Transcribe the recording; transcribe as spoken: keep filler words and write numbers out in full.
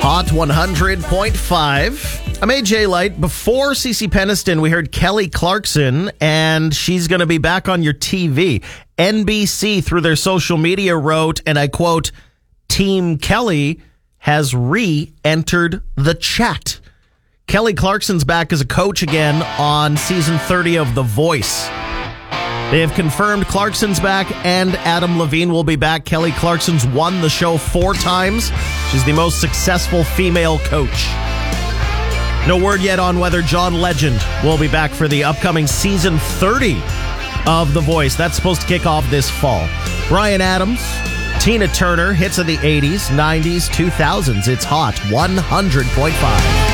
Hot one hundred point five. I'm A J Light. Before Cece Peniston, we heard Kelly Clarkson, and she's going to be back on your T V. N B C, through their social media, wrote, and I quote, Team Kelly has re-entered the chat. Kelly Clarkson's back as a coach again on season thirty of The Voice. They have confirmed Clarkson's back and Adam Levine will be back. Kelly Clarkson's won the show four times. She's the most successful female coach. No word yet on whether John Legend will be back for the upcoming season thirty of The Voice. That's supposed to kick off this fall. Bryan Adams, Tina Turner, hits of the eighties, nineties, two thousands. It's Hot one hundred point five.